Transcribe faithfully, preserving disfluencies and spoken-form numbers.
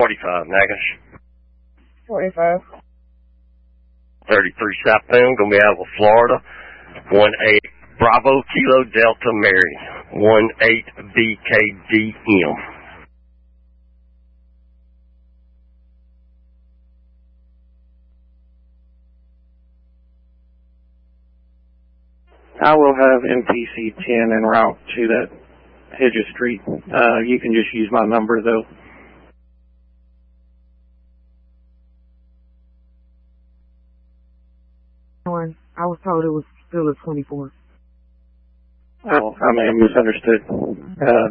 forty-five, Natchitoches. forty-five. thirty-three Southbound, gonna be out of Florida. one eight Bravo Kilo Delta Mary. one eight B K D M. I will have M P C ten en route to that Hedges Street. Uh, you can just use my number, though. I was told it was still a twenty-four. Oh, I may have misunderstood. Uh,